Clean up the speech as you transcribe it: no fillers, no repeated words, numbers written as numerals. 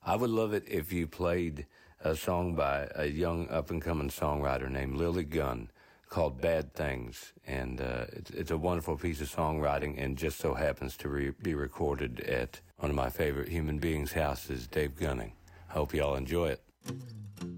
I would love it if you played a song by a young up-and-coming songwriter named Lily Gunn called Bad Things. And it's a wonderful piece of songwriting and just so happens to be recorded at one of my favorite human beings' houses, Dave Gunning. I hope you all enjoy it.